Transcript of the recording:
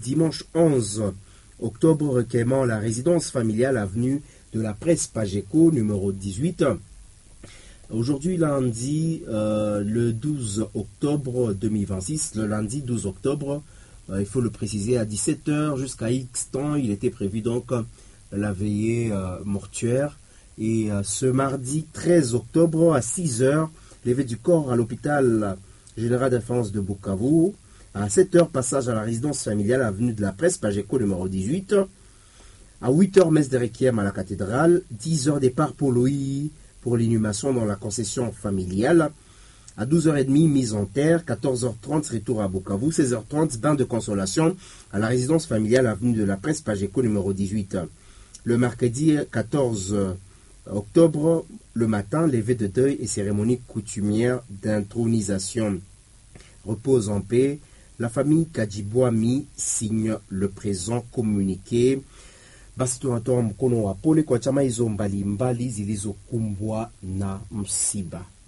dimanche 11 octobre, requérant la résidence familiale avenue de la Presse Pageco, numéro 18. Aujourd'hui, lundi, le 12 octobre 2026, le lundi 12 octobre, il faut le préciser, à 17h jusqu'à X temps, il était prévu donc la veillée mortuaire. Et ce mardi 13 octobre à 6h, levée du corps à l'hôpital général de référence de Bukavu. À 7h, passage à la résidence familiale avenue de la Presse Pageco numéro 18. À 8h, messe de requiem à la cathédrale. 10h, départ pour Loï pour l'inhumation dans la concession familiale. À 12h30, mise en terre. 14h30, retour à Bukavu. 16h30, bain de consolation à la résidence familiale avenue de la Presse Pageco numéro 18. Le mercredi 14 octobre, le matin, levée de deuil et cérémonie coutumière d'intronisation. Repose en paix. La famille Kadjibwami signe le présent communiqué. Basi tunatoa mkono wa pole kwa chama hizo mbalimbali zilizokumbwa na msiba.